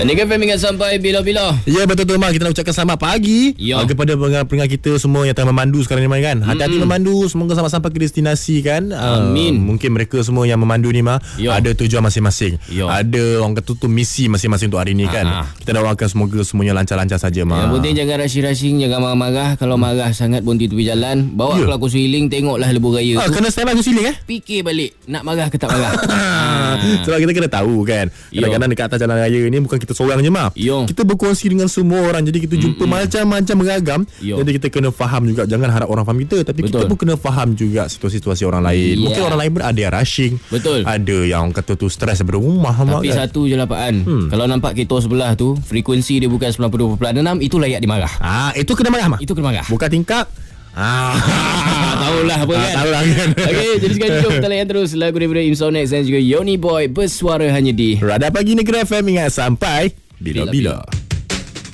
Negeri FM ingat sampai bila-bila. Ya, betul tu Mak. Kita nak ucapkan selamat pagi kepada pendengar kita semua yang tengah memandu sekarang ni Mak kan. Hati-hati memandu, semoga sampai ke destinasi kan. Amin. Mungkin mereka semua yang memandu ni Mak ada tujuan masing-masing. Ada orang kata tu misi masing-masing untuk hari ni kan. Kita doakan semoga semuanya lancar-lancar saja Mak. Yang penting jangan rushing, jangan marah-marah. Kalau marah sangat berhenti tepi jalan, bawa ke lagu Suiling, tengoklah lebuh raya tu. Kena stand lagu Suiling fikir balik nak marah ke tak marah. Sebab kita kena tahu kan, kadang-kadang dekat atas jalan raya ni bukan kita seorang je Mak. Kita berkongsi dengan semua orang. Jadi kita jumpa macam-macam beragam. Jadi kita kena faham juga. Jangan harap orang faham kita, tapi kita pun kena faham juga situasi-situasi orang lain. Mungkin orang lain pun ada yang rushing. Ada yang kata tu stres daripada rumah. Tapi satu je lah Pak. Kalau nampak kereta sebelah tu frekuensi dia bukan 92.6, itu layak dimarah. Itu kena marah Mak. Itu kena marah. Bukan tingkap. Tahulah apa kan. Tahulah kan. Okey, jadi sekarang jom kita layan terus lagu daripada Imsonex dan juga Yoni Boy, Bersuara Hanya di Radar Pagi Negeri FM. Ingat sampai bila-bila.